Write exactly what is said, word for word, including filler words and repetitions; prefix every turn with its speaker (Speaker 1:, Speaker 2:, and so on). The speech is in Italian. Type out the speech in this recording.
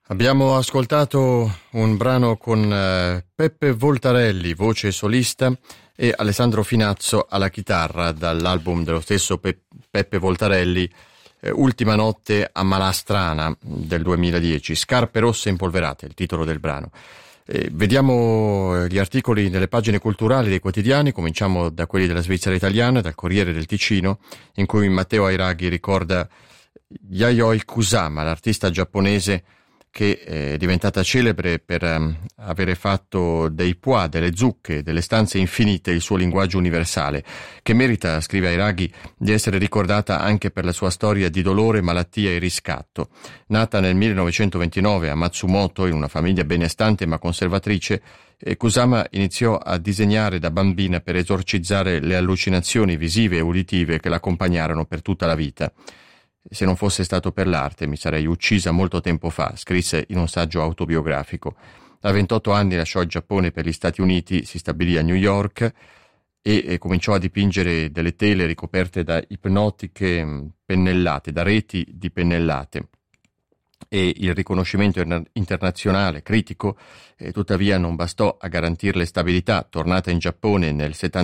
Speaker 1: Abbiamo ascoltato un brano con eh, Peppe Voltarelli, voce solista, e Alessandro Finazzo alla chitarra, dall'album dello stesso Pe- Peppe Voltarelli, eh, Ultima notte a Malastrana del duemiladieci. Scarpe rosse impolverate, il titolo del brano. Eh, vediamo gli articoli nelle pagine culturali dei quotidiani. Cominciamo da quelli della Svizzera italiana, dal Corriere del Ticino, in cui Matteo Airaghi ricorda Yayoi Kusama, l'artista giapponese che è diventata celebre per um, avere fatto dei pois, delle zucche, delle stanze infinite il suo linguaggio universale, che merita, scrive Airaghi, di essere ricordata anche per la sua storia di dolore, malattia e riscatto. Nata nel millenovecentoventinove a Matsumoto, in una famiglia benestante ma conservatrice, Kusama iniziò a disegnare da bambina per esorcizzare le allucinazioni visive e uditive che l'accompagnarono per tutta la vita. Se non fosse stato per l'arte mi sarei uccisa molto tempo fa, scrisse in un saggio autobiografico. A ventotto anni lasciò il Giappone per gli Stati Uniti, si stabilì a New York e, e cominciò a dipingere delle tele ricoperte da ipnotiche pennellate, da reti di pennellate. E il riconoscimento internazionale critico eh, tuttavia non bastò a garantirle stabilità. Tornata in Giappone nel